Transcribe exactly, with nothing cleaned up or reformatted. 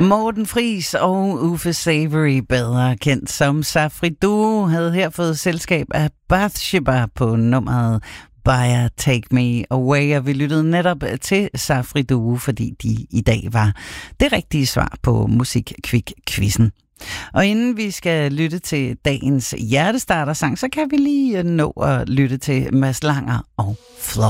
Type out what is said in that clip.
Morten Friis og Uffe Savory, bedre kendt som Safri Duo, havde her fået selskab af Bathsheba på nummeret Baya Take Me Away, og vi lyttede netop til Safri Duo, fordi de i dag var det rigtige svar på Musikquick-quizzen. Og inden vi skal lytte til dagens hjertestarter-sang, så kan vi lige nå at lytte til Mads Langer og Flop.